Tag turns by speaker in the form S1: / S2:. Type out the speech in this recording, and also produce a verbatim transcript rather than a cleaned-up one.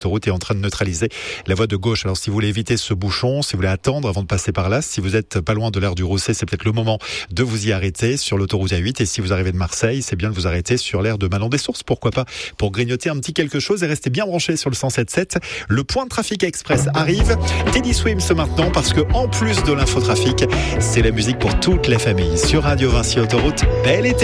S1: L'autoroute est en train de neutraliser la voie de gauche. Alors si vous voulez éviter ce bouchon, si vous voulez attendre avant de passer par là, si vous êtes pas loin de l'aire du Rousset, c'est peut-être le moment de vous y arrêter sur l'autoroute A huit. Et si vous arrivez de Marseille, c'est bien de vous arrêter sur l'aire de Manon-des-Sources. Pourquoi pas pour grignoter un petit quelque chose et rester bien branché sur le cent sept sept. Le point de trafic express arrive. Teddy Swims maintenant parce que en plus de l'infotrafic, c'est la musique pour toutes les familles sur Radio Vinci Autoroute. Bel été.